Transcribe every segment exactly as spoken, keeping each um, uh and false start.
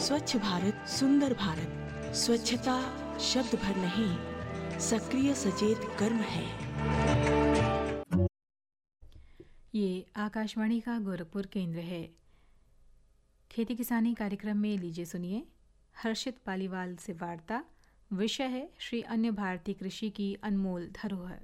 स्वच्छ भारत सुंदर भारत। स्वच्छता शब्द भर नहीं, सक्रिय सचेत कर्म है। ये आकाशवाणी का गोरखपुर केंद्र है। खेती किसानी कार्यक्रम में लीजिए सुनिए हर्षित पालीवाल से वार्ता। विषय है श्री अन्य भारतीय कृषि की अनमोल धरोहर।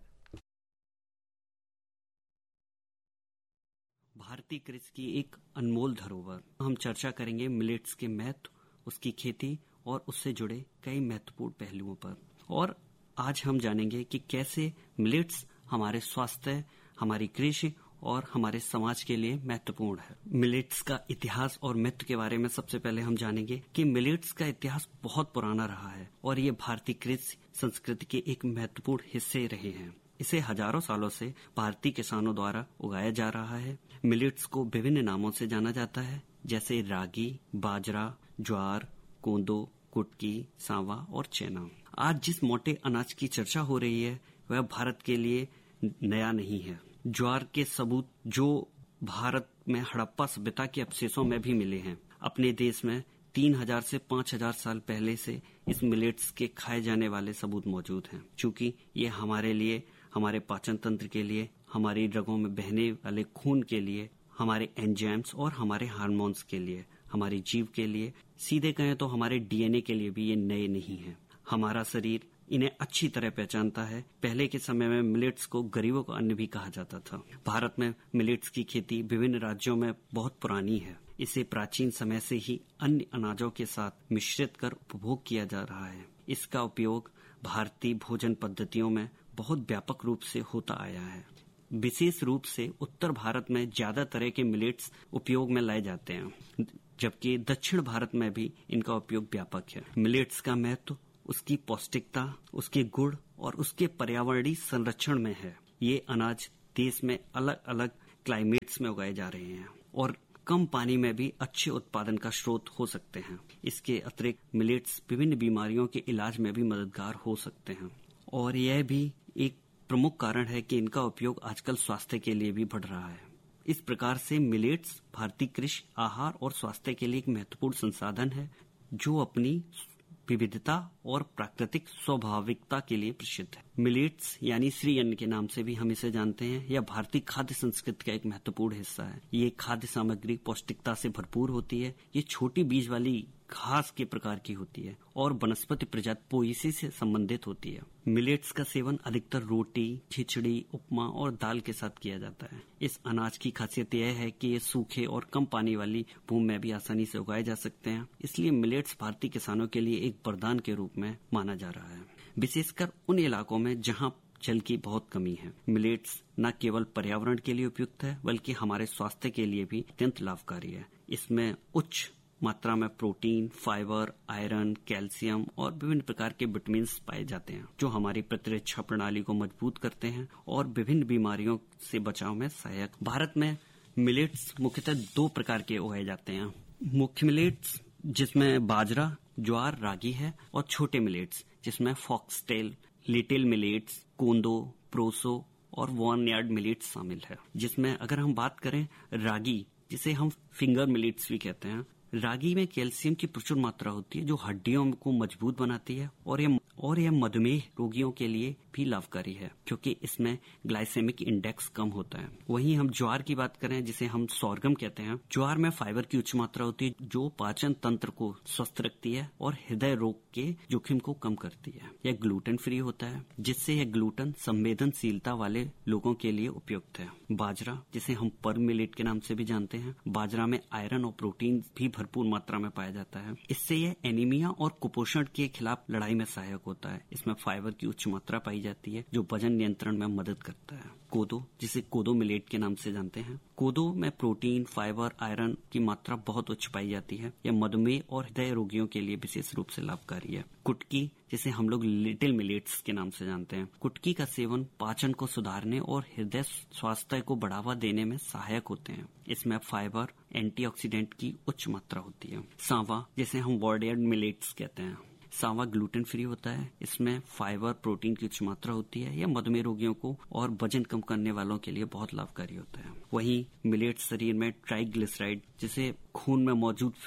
भारतीय कृषि की एक अनमोल धरोहर। हम चर्चा करेंगे मिलेट्स के महत्व, उसकी खेती और उससे जुड़े कई महत्वपूर्ण पहलुओं पर। और आज हम जानेंगे कि कैसे मिलेट्स हमारे स्वास्थ्य, हमारी कृषि और हमारे समाज के लिए महत्वपूर्ण है। मिलेट्स का इतिहास और महत्व के बारे में सबसे पहले हम जानेंगे कि मिलेट्स का इतिहास बहुत पुराना रहा है और ये भारतीय कृषि संस्कृति के एक महत्वपूर्ण हिस्से रहे हैं। इसे हजारों सालों से भारतीय किसानों द्वारा उगाया जा रहा है। मिलेट्स को विभिन्न नामों से जाना जाता है, जैसे रागी, बाजरा, ज्वार, कोंदो, कुटकी, सांवा और चना। आज जिस मोटे अनाज की चर्चा हो रही है वह भारत के लिए नया नहीं है। ज्वार के सबूत जो भारत में हड़प्पा सभ्यता के अवशेषों में भी मिले हैं। अपने देश में तीन हजार से पांच हजार साल पहले से इस मिलेट्स के खाए जाने वाले सबूत मौजूद हैं। चूंकि ये हमारे लिए, हमारे पाचन तंत्र के लिए, हमारी रगों में बहने वाले खून के लिए, हमारे एंजाइम्स और हमारे हार्मोन्स के लिए, हमारी जीव के लिए, सीधे कहें तो हमारे डीएनए के लिए भी ये नए नहीं हैं। हमारा शरीर इन्हें अच्छी तरह पहचानता है। पहले के समय में मिलेट्स को गरीबों का अन्न भी कहा जाता था। भारत में मिलेट्स की खेती विभिन्न राज्यों में बहुत पुरानी है। इसे प्राचीन समय से ही अन्य अनाजों के साथ मिश्रित कर उपभोग किया जा रहा है। इसका उपयोग भारतीय भोजन पद्धतियों में बहुत व्यापक रूप से होता आया है। विशेष रूप से उत्तर भारत में ज्यादा तरह के मिलेट्स उपयोग में लाए जाते हैं, जबकि दक्षिण भारत में भी इनका उपयोग व्यापक है। मिलेट्स का महत्व उसकी पौष्टिकता, उसके गुण और उसके पर्यावरणीय संरक्षण में है। ये अनाज देश में अलग अलग क्लाइमेट्स में उगाए जा रहे हैं और कम पानी में भी अच्छे उत्पादन का स्रोत हो सकते हैं। इसके अतिरिक्त मिलेट्स विभिन्न बीमारियों के इलाज में भी मददगार हो सकते हैं और यह भी एक प्रमुख कारण है कि इनका उपयोग आजकल स्वास्थ्य के लिए भी बढ़ रहा है। इस प्रकार से मिलेट्स भारतीय कृषि, आहार और स्वास्थ्य के लिए एक महत्वपूर्ण संसाधन है, जो अपनी विविधता और प्राकृतिक स्वाभाविकता के लिए प्रसिद्ध है। मिलेट्स यानी श्री अन्न के नाम से भी हम इसे जानते हैं। यह भारतीय खाद्य संस्कृति का एक महत्वपूर्ण हिस्सा है। ये खाद्य सामग्री पौष्टिकता से भरपूर होती है। ये छोटी बीज वाली घास के प्रकार की होती है और वनस्पति प्रजाति पोएसी से संबंधित होती है। मिलेट्स का सेवन अधिकतर रोटी, खिचड़ी, उपमा और दाल के साथ किया जाता है। इस अनाज की खासियत यह है कि ये सूखे और कम पानी वाली भूमि में भी आसानी से उगाए जा सकते हैं। इसलिए मिलेट्स भारतीय किसानों के लिए एक वरदान के रूप में माना जा रहा है, विशेषकर उन इलाकों में जहां जल की बहुत कमी है। मिलेट्स न केवल पर्यावरण के लिए उपयुक्त है, बल्कि हमारे स्वास्थ्य के लिए भी अत्यंत लाभकारी है। इसमें उच्च मात्रा में प्रोटीन, फाइबर, आयरन, कैल्शियम और विभिन्न प्रकार के विटामिन पाए जाते हैं, जो हमारी प्रतिरक्षा प्रणाली को मजबूत करते हैं और विभिन्न बीमारियों से बचाव में सहायक। भारत में मिलेट्स मुख्यतः दो प्रकार के उगाए जाते हैं। मुख्य मिलेट्स जिसमें बाजरा, ज्वार, रागी है, और छोटे मिलेट्स जिसमें फॉक्सटेल, लिटिल मिलेट्स, कोंदो, प्रोसो और वार्नयार्ड मिलेट्स शामिल है। जिसमें अगर हम बात करें रागी, जिसे हम फिंगर मिलेट्स भी कहते हैं, रागी में कैल्शियम की प्रचुर मात्रा होती है, जो हड्डियों को मजबूत बनाती है और यह और यह मधुमेह रोगियों के लिए भी लाभकारी है, क्योंकि इसमें ग्लाइसेमिक इंडेक्स कम होता है। वहीं हम ज्वार की बात करें, जिसे हम सोरगम कहते हैं, ज्वार में फाइबर की उच्च मात्रा होती है, जो पाचन तंत्र को स्वस्थ रखती है और हृदय रोग के जोखिम को कम करती है। यह ग्लूटेन फ्री होता है, जिससे यह ग्लूटेन संवेदनशीलता वाले लोगों के लिए उपयुक्त है। बाजरा, जिसे हम पर्म मिलेट के नाम से भी जानते हैं, बाजरा में आयरन और प्रोटीन भी भरपूर मात्रा में पाया जाता है। इससे यह एनीमिया और कुपोषण के खिलाफ लड़ाई में सहायक होता है। इसमें फाइबर की उच्च मात्रा पाई जाती है, जो वजन नियंत्रण में मदद करता है। कोदो, जिसे कोदो मिलेट के नाम से जानते हैं, कोदो में प्रोटीन, फाइबर, आयरन की मात्रा बहुत उच्च पाई जाती है। यह मधुमेह और हृदय रोगियों के लिए विशेष रूप से लाभकारी है। कुटकी, जिसे हम लोग लिटिल मिलेट्स के नाम से जानते हैं, कुटकी का सेवन पाचन को सुधारने और हृदय स्वास्थ्य को बढ़ावा देने में सहायक होते हैं। इसमें फाइबर, एंटीऑक्सीडेंट की उच्च मात्रा होती है। सांवा, जिसे हम वार्नयार्ड मिलेट्स कहते हैं, सांवा ग्लूटेन फ्री होता है। इसमें फाइबर, प्रोटीन की उच्च मात्रा होती है। यह मधुमेह रोगियों को और वजन कम करने वालों के लिए बहुत लाभकारी होता है। वहीं मिलेट्स शरीर में ट्राइग्लिसराइड, जिसे खून में मौजूद फैट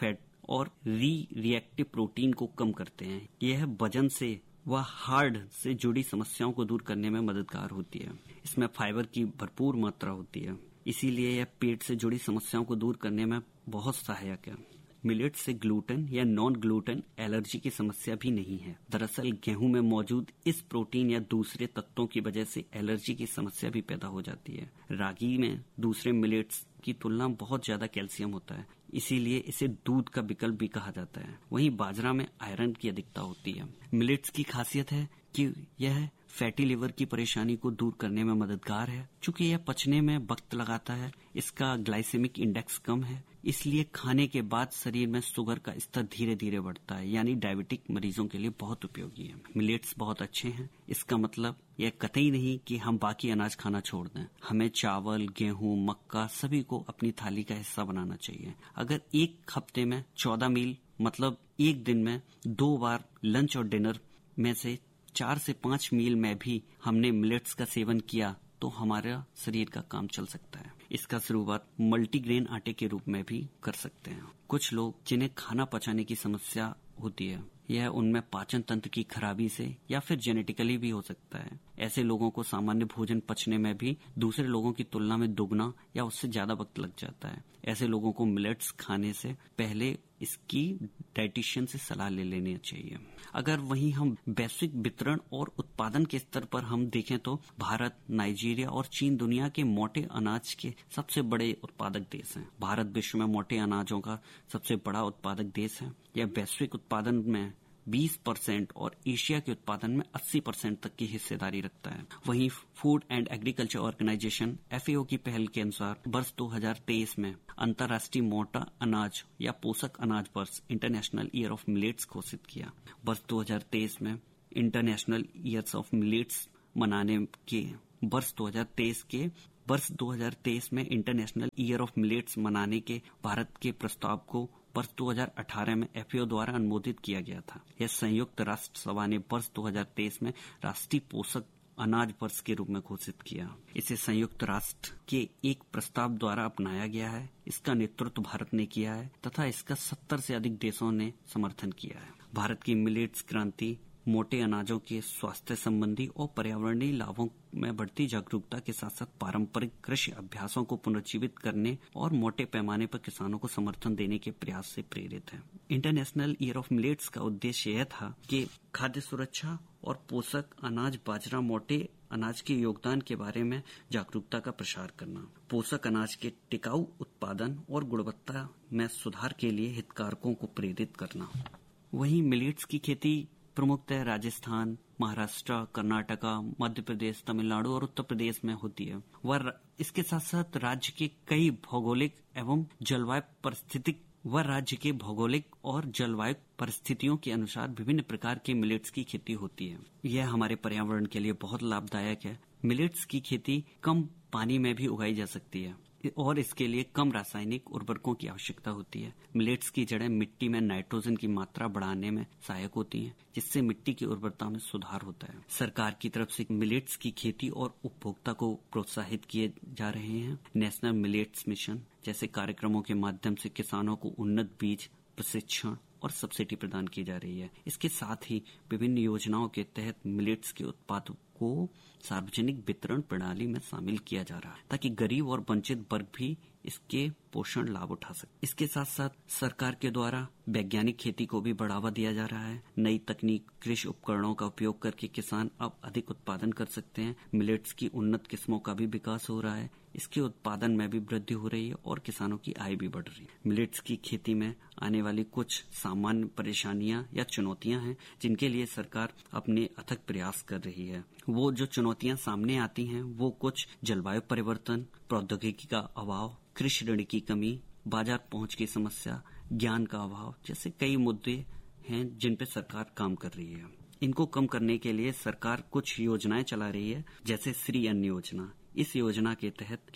और री रिएक्टिव प्रोटीन को कम करते हैं। यह वजन से व हार्ट से जुड़ी समस्याओं को दूर करने में मददगार होती है। इसमें फाइबर की भरपूर मात्रा होती है, इसीलिए यह पेट से जुड़ी समस्याओं को दूर करने में बहुत सहायक है। मिलेट से ग्लूटेन या नॉन ग्लूटेन एलर्जी की समस्या भी नहीं है। दरअसल गेहूं में मौजूद इस प्रोटीन या दूसरे तत्वों की वजह से एलर्जी की समस्या भी पैदा हो जाती है। रागी में दूसरे मिलेट्स की तुलना में बहुत ज्यादा कैल्शियम होता है, इसीलिए इसे दूध का विकल्प भी कहा जाता है। वहीं बाजरा में आयरन की अधिकता होती है। मिलेट्स की खासियत है कि यह फैटी लिवर की परेशानी को दूर करने में मददगार है। चूंकि यह पचने में वक्त लगाता है, इसका ग्लाइसेमिक इंडेक्स कम है, इसलिए खाने के बाद शरीर में शुगर का स्तर धीरे धीरे बढ़ता है, यानी डायबिटिक मरीजों के लिए बहुत उपयोगी है। मिलेट्स बहुत अच्छे हैं, इसका मतलब यह कतई नहीं कि हम बाकी अनाज खाना छोड़ दें। हमें चावल, गेहूं, मक्का सभी को अपनी थाली का हिस्सा बनाना चाहिए। अगर एक हफ्ते में चौदह मील मतलब एक दिन में दो बार लंच और डिनर में से चार से पांच मील में भी हमने मिलेट्स का सेवन किया तो हमारा शरीर का काम चल सकता है। इसका शुरुआत मल्टीग्रेन आटे के रूप में भी कर सकते हैं। कुछ लोग जिन्हें खाना पचाने की समस्या होती है, यह उनमें पाचन तंत्र की खराबी से या फिर जेनेटिकली भी हो सकता है। ऐसे लोगों को सामान्य भोजन पचने में भी दूसरे लोगों की तुलना में दुगना या उससे ज्यादा वक्त लग जाता है। ऐसे लोगों को मिलेट्स खाने से पहले इसकी डाइटिशियन से सलाह ले लेनी चाहिए। अगर वहीं हम वैश्विक वितरण और उत्पादन के स्तर पर हम देखें तो भारत, नाइजीरिया और चीन दुनिया के मोटे अनाज के सबसे बड़े उत्पादक देश हैं। भारत विश्व में मोटे अनाजों का सबसे बड़ा उत्पादक देश है। यह वैश्विक उत्पादन में बीस परसेंट और एशिया के उत्पादन में अस्सी परसेंट तक की हिस्सेदारी रखता है। वहीं food and agriculture organisation F A ओ की पहल के अनुसार वर्ष दो हज़ार तेईस में अंतर्राष्ट्रीय मोटा अनाज या पोषक अनाज वर्ष इंटरनेशनल ईयर ऑफ मिलेट्स घोषित किया। वर्ष दो हज़ार तेईस में इंटरनेशनल ईयर्स ऑफ मिलेट्स मनाने के वर्ष दो हज़ार तेईस के वर्ष दो हज़ार तेईस में इंटरनेशनल ईयर ऑफ मिलेट्स मनाने के भारत के प्रस्ताव को वर्ष दो हज़ार अठारह में एफ ए ओ द्वारा अनुमोदित किया गया था। यह संयुक्त राष्ट्र सभा ने वर्ष दो हज़ार तेईस में राष्ट्रीय पोषक अनाज वर्ष के रूप में घोषित किया। इसे संयुक्त राष्ट्र के एक प्रस्ताव द्वारा अपनाया गया है। इसका नेतृत्व भारत ने किया है तथा इसका सत्तर से अधिक देशों ने समर्थन किया है। भारत की मिलेट्स क्रांति मोटे अनाजों के स्वास्थ्य संबंधी और पर्यावरणीय लाभों में बढ़ती जागरूकता के साथ साथ पारंपरिक कृषि अभ्यासों को पुनर्जीवित करने और मोटे पैमाने पर किसानों को समर्थन देने के प्रयास से प्रेरित है। इंटरनेशनल ईयर ऑफ मिलेट्स का उद्देश्य यह था कि खाद्य सुरक्षा और पोषक अनाज, बाजरा, मोटे अनाज के योगदान के बारे में जागरूकता का प्रसार करना, पोषक अनाज के टिकाऊ उत्पादन और गुणवत्ता में सुधार के लिए हितधारकों को प्रेरित करना। वहीं मिलेट्स की खेती प्रमुखतः राजस्थान, महाराष्ट्र, कर्नाटका, मध्य प्रदेश, तमिलनाडु और उत्तर प्रदेश में होती है। वह इसके साथ साथ राज्य के कई भौगोलिक एवं जलवायु परिस्थितिक व राज्य के भौगोलिक और जलवायु परिस्थितियों के अनुसार विभिन्न प्रकार के मिलेट्स की खेती होती है। यह हमारे पर्यावरण के लिए बहुत लाभदायक है। मिलेट्स की खेती कम पानी में भी उगाई जा सकती है और इसके लिए कम रासायनिक उर्वरकों की आवश्यकता होती है। मिलेट्स की जड़ें मिट्टी में नाइट्रोजन की मात्रा बढ़ाने में सहायक होती हैं, जिससे मिट्टी की उर्वरता में सुधार होता है। सरकार की तरफ से मिलेट्स की खेती और उपभोक्ता को प्रोत्साहित किए जा रहे हैं। नेशनल मिलेट्स मिशन जैसे कार्यक्रमों के माध्यम से किसानों को उन्नत बीज, प्रशिक्षण और सब्सिडी प्रदान की जा रही है। इसके साथ ही विभिन्न योजनाओं के तहत मिलेट्स के उत्पादों को सार्वजनिक वितरण प्रणाली में शामिल किया जा रहा है ताकि गरीब और वंचित वर्ग भी इसके पोषण लाभ उठा सके। इसके साथ साथ सरकार के द्वारा वैज्ञानिक खेती को भी बढ़ावा दिया जा रहा है। नई तकनीक, कृषि उपकरणों का उपयोग करके किसान अब अधिक उत्पादन कर सकते हैं। मिलेट्स की उन्नत किस्मों का भी विकास हो रहा है। इसके उत्पादन में भी वृद्धि हो रही है और किसानों की आय भी बढ़ रही है। मिलेट्स की खेती में आने वाली कुछ सामान्य परेशानियां या चुनौतियां हैं जिनके लिए सरकार अपने अथक प्रयास कर रही है। वो जो चुनौतियां सामने आती हैं वो कुछ जलवायु परिवर्तन, प्रौद्योगिकी का अभाव, कृषि ऋण की कमी, बाजार पहुंच की समस्या, ज्ञान का अभाव जैसे कई मुद्दे हैं जिन पर सरकार काम कर रही है। इनको कम करने के लिए सरकार कुछ योजनाएं चला रही है, जैसे श्री अन्न योजना। इस योजना के तहत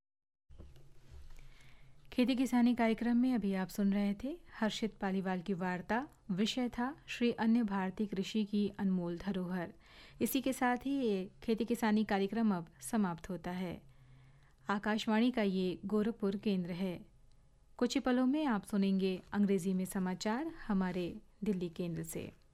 खेती किसानी कार्यक्रम में अभी आप सुन रहे थे हर्षित पालीवाल की वार्ता। विषय था श्री अन्य भारतीय कृषि की अनमोल धरोहर। इसी के साथ ही ये खेती किसानी कार्यक्रम अब समाप्त होता है। आकाशवाणी का ये गोरखपुर केंद्र है। कुछ ही पलों में आप सुनेंगे अंग्रेजी में समाचार हमारे दिल्ली केंद्र से।